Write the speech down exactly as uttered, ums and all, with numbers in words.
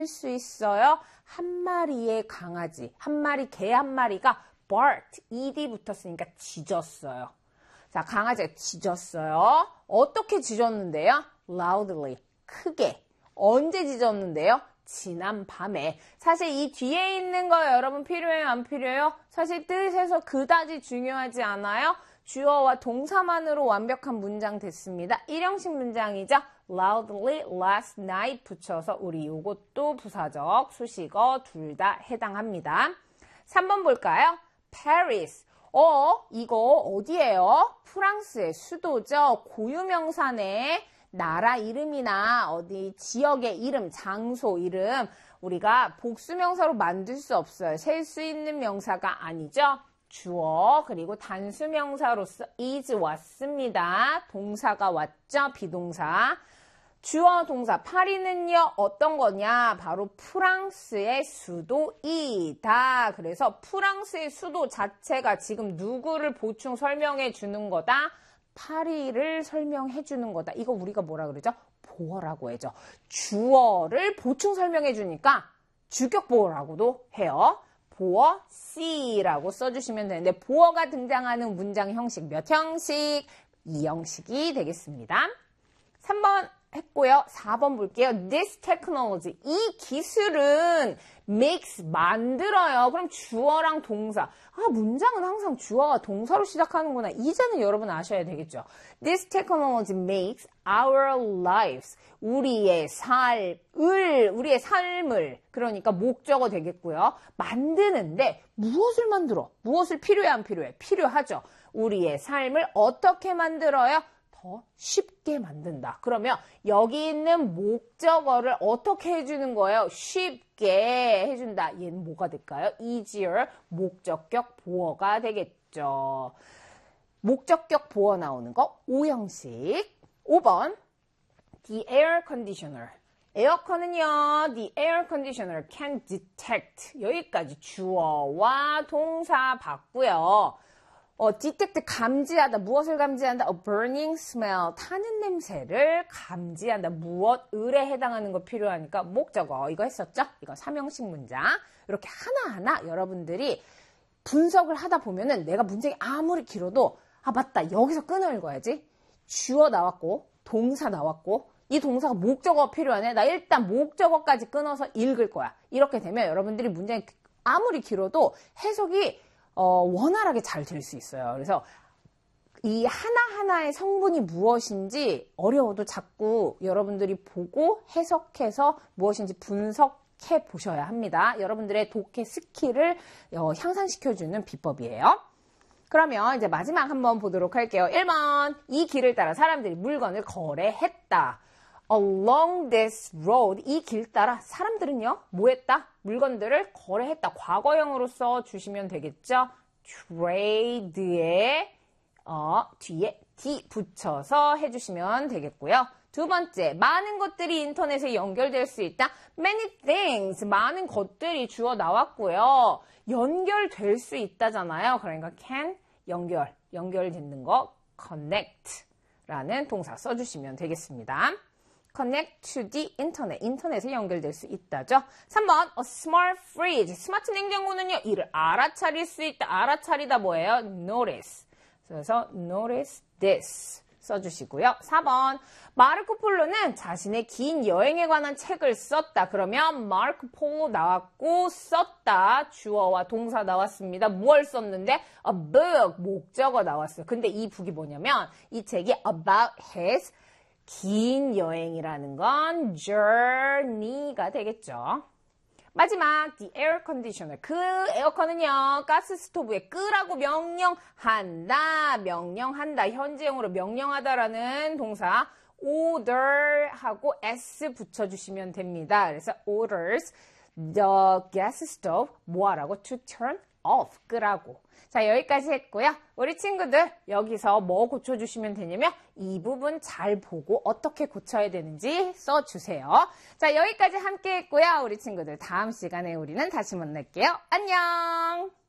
수 있어요. 한 마리의 강아지, 한 마리 개 한 마리가 barked, ed 붙었으니까 짖었어요. 자, 강아지가 짖었어요. 어떻게 짖었는데요? loudly, 크게. 언제 짖었는데요? 지난 밤에. 사실 이 뒤에 있는 거 여러분 필요해요? 안 필요해요? 사실 뜻에서 그다지 중요하지 않아요? 주어와 동사만으로 완벽한 문장 됐습니다. 일형식 문장이죠. loudly last night 붙여서 우리 이것도 부사적, 수식어 둘 다 해당합니다. 삼 번 볼까요? Paris. 어, 이거 어디예요? 프랑스의 수도죠. 고유명사네. 나라 이름이나 어디 지역의 이름, 장소 이름 우리가 복수명사로 만들 수 없어요. 셀 수 있는 명사가 아니죠. 주어 그리고 단수명사로서 is 왔습니다. 동사가 왔죠. 비동사. 주어 동사 파리는요. 어떤 거냐? 바로 프랑스의 수도이다. 그래서 프랑스의 수도 자체가 지금 누구를 보충 설명해 주는 거다? 파리를 설명해 주는 거다. 이거 우리가 뭐라 그러죠? 보어라고 해죠. 주어를 보충 설명해 주니까 주격 보어라고도 해요. 보어 C라고 써주시면 되는데 보어가 등장하는 문장 형식 몇 형식? 이 형식이 되겠습니다. 삼 번 했고요. 사 번 볼게요. This technology. 이 기술은 makes, 만들어요. 그럼 주어랑 동사. 아, 문장은 항상 주어가 동사로 시작하는구나. 이제는 여러분 아셔야 되겠죠. This technology makes our lives. 우리의 삶을, 우리의 삶을, 그러니까 목적어 되겠고요. 만드는데 무엇을 만들어? 무엇을 필요해, 안 필요해? 필요하죠. 우리의 삶을 어떻게 만들어요? 더 쉽게 만든다. 그러면 여기 있는 목적어를 어떻게 해주는 거예요? 쉽게 해준다. 얘는 뭐가 될까요? easier, 목적격 보어가 되겠죠. 목적격 보어 나오는 거 오 형식. 오 번 The air conditioner. 에어컨은요, the air conditioner can detect. 여기까지 주어와 동사 봤고요. 어, detect 감지하다. 무엇을 감지한다? A burning smell. 타는 냄새를 감지한다. 무엇을에 해당하는 거 필요하니까 목적어. 이거 했었죠? 이거 삼 형식 문장. 이렇게 하나하나 여러분들이 분석을 하다 보면은 내가 문장이 아무리 길어도 아, 맞다. 여기서 끊어 읽어야지. 주어 나왔고, 동사 나왔고, 이 동사가 목적어가 필요하네. 나 일단 목적어까지 끊어서 읽을 거야. 이렇게 되면 여러분들이 문장이 아무리 길어도 해석이 어, 원활하게 잘 될 수 있어요. 그래서 이 하나하나의 성분이 무엇인지 어려워도 자꾸 여러분들이 보고 해석해서 무엇인지 분석해 보셔야 합니다. 여러분들의 독해 스킬을 어, 향상시켜주는 비법이에요. 그러면 이제 마지막 한번 보도록 할게요. 일 번, 이 길을 따라 사람들이 물건을 거래했다. Along this road, 이 길 따라 사람들은요, 뭐 했다? 물건들을 거래했다. 과거형으로 써주시면 되겠죠? trade에 어, 뒤에 d 붙여서 해주시면 되겠고요. 두 번째, 많은 것들이 인터넷에 연결될 수 있다. Many things, 많은 것들이 주어 나왔고요. 연결될 수 있다잖아요. 그러니까 can, 연결, 연결되는 거 connect라는 동사 써주시면 되겠습니다. connect to the internet, 인터넷에 연결될 수 있다죠. 삼 번, a smart fridge, 스마트 냉장고는요, 이를 알아차릴 수 있다. 알아차리다 뭐예요? notice. 그래서 notice this 써주시고요. 사 번, 마르코 폴로는 자신의 긴 여행에 관한 책을 썼다. 그러면 마르코 폴로 나왔고 썼다. 주어와 동사 나왔습니다. 무얼 썼는데? a book, 목적어 나왔어요. 근데 이 북이 뭐냐면 이 책이 about his 긴 여행이라는 건 journey가 되겠죠. 마지막 the air conditioner. 그 에어컨은요. 가스 스토브에 끄라고 명령한다. 명령한다. 현재형으로 명령하다라는 동사 order 하고 s 붙여주시면 됩니다. 그래서 orders the gas stove 뭐하라고? to turn off. 끄라고. 자, 여기까지 했고요. 우리 친구들 여기서 뭐 고쳐주시면 되냐면 이 부분 잘 보고 어떻게 고쳐야 되는지 써주세요. 자, 여기까지 함께 했고요. 우리 친구들 다음 시간에 우리는 다시 만날게요. 안녕!